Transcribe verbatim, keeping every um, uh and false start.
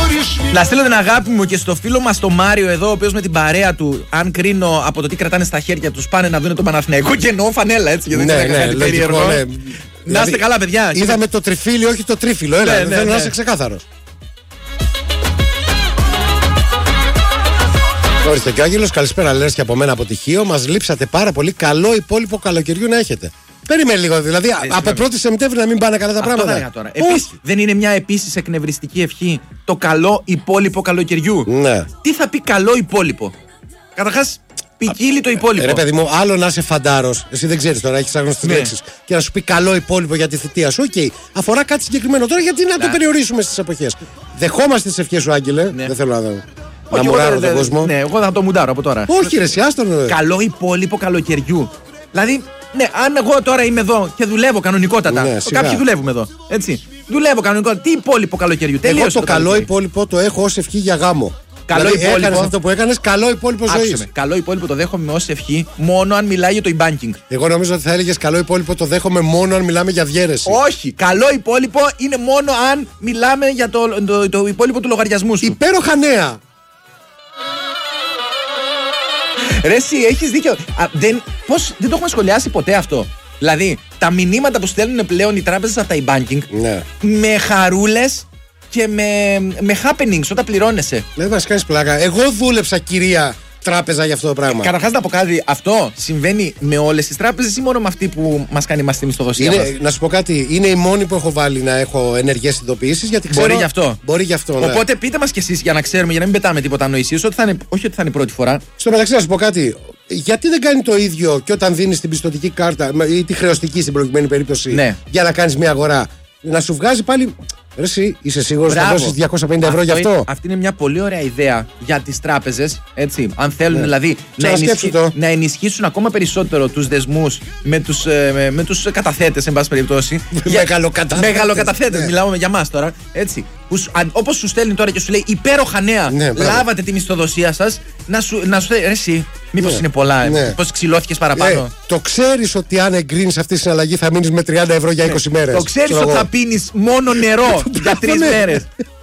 Να στείλω την αγάπη μου και στο φίλο μας το Μάριο εδώ, ο οποίος με την παρέα του, αν κρίνω από το τι κρατάνε στα χέρια τους, πάνε να δουν τον Παναθηναϊκό και εννοώ φανέλα, έτσι. Γιατί ναι, δεν ναι, κάτι λογικό, περίεργο. ναι. Να είστε δηλαδή, καλά, παιδιά. Είδαμε το τριφύλι, όχι το τρίφυλλο. Έλα, ναι, ναι, θέλω ναι. να είσαι ξεκάθαρος. Ορίστε και ο Άγγελος, καλησπέρα λες και από μένα αποτυχίο. Μας λείψατε πάρα πολύ. Καλό υπόλοιπο καλοκαιριού να έχετε. Περίμενε λίγο, δηλαδή ε, από πρώτη Σεπτέμβρη να μην πάνε καλά τα αυτό πράγματα. Τώρα. Επίσης, δεν είναι μια επίσης εκνευριστική ευχή το καλό υπόλοιπο καλοκαιριού? Ναι. Τι θα πει καλό υπόλοιπο? Καταρχάς, ποικίλει το υπόλοιπο. Ρε παιδί μου, άλλο να είσαι φαντάρος, εσύ δεν ξέρεις τώρα, έχεις άγνωστες ναι. λέξεις, και να σου πει καλό υπόλοιπο για τη θητεία σου. Οκ, okay. αφορά κάτι συγκεκριμένο. Τώρα γιατί να, να το περιορίσουμε στις εποχές? Δεχόμαστε τις ευχές σου, Άγγελε. Ναι. Δεν θέλω να δω. Να μουράρω τον κόσμο. Ναι, εγώ θα το μουντάρω από τώρα. Όχι, ρε, σιάστον. Καλό υπόλοιπο καλοκαιριού. Δηλαδή, ναι, αν εγώ τώρα είμαι εδώ και δουλεύω κανονικότατα. Ναι, κάποιοι δουλεύουμε εδώ. Έτσι. Δουλεύω κανονικότατα. Τι υπόλοιπο καλοκαιριού? Εγώ το, το καλό υπόλοιπο το έχω ως ευχή για γάμο. Καλό δηλαδή, υπόλοιπο. Έκανες αυτό που έκανες, καλό υπόλοιπο ζωής. Καλό υπόλοιπο το δέχομαι ως ευχή μόνο αν μιλάει για το e-banking. Εγώ νομίζω ότι θα έλεγες καλό υπόλοιπο το δέχομαι μόνο αν μιλάμε για διαίρεση. Όχι. Καλό υπόλοιπο είναι μόνο αν μιλάμε για το, το, το, το υπόλοιπο του λογαριασμού σου. Υπέροχα νέα. Ρε εσύ, έχεις δίκιο. Α, δεν, πώς, δεν το έχουμε σχολιάσει ποτέ αυτό. Δηλαδή, τα μηνύματα που στέλνουν πλέον οι τράπεζες από τα e-banking, ναι. με χαρούλες και με, με happenings όταν πληρώνεσαι. Δεν μας κάνεις πλάκα. Εγώ δούλεψα, κυρία τράπεζα, για αυτό το πράγμα. Καταρχάς να πω κάτι, αυτό συμβαίνει με όλες τις τράπεζες ή μόνο με αυτή που μας κάνει μας τη μισθοδοσία μας? Να σου πω κάτι, είναι η μόνη που έχω βάλει να έχω ενεργές ειδοποιήσεις, γιατί ξέρω. Μπορεί γι' αυτό. Μπορεί γι' αυτό, ναι. Οπότε πείτε μας κι εσείς για να ξέρουμε, για να μην πετάμε τίποτα ανοησίες, ότι θα είναι, όχι ότι θα είναι η πρώτη φορά. Στο μεταξύ, να σου πω κάτι. Γιατί δεν κάνει το ίδιο και όταν δίνεις την πιστωτική κάρτα ή τη χρεωστική στην προηγουμένη περίπτωση, ναι, για να κάνεις μια αγορά, να σου βγάζει πάλι. Ρε εσύ, είσαι σίγουρος ότι θα δώσεις διακόσια πενήντα ευρώ γι' αυτό? Είναι, αυτή είναι μια πολύ ωραία ιδέα για τις τράπεζες. Έτσι, αν θέλουν ναι. δηλαδή να, ενισχύ, να ενισχύσουν ακόμα περισσότερο τους δεσμούς με τους, ε, με τους καταθέτες, εν πάση περιπτώσει. Μεγαλοκαταθέτες. Μεγαλοκαταθέτες, ναι. Μιλάμε για μας τώρα. Έτσι. Όπως σου στέλνει τώρα και σου λέει υπέροχα νέα, ναι, λάβατε τη μισθοδοσία σας, να σου, να σου λέει ρε εσύ, μήπως ναι. είναι πολλά, ναι. πώς ξυλώθηκες παραπάνω. Ε, το ξέρεις ότι αν εγκρίνεις αυτή τη συναλλαγή θα μείνεις με τριάντα ευρώ για είκοσι ναι. μέρες. Το ξέρεις ότι θα πίνεις μόνο νερό για τρεις μέρες.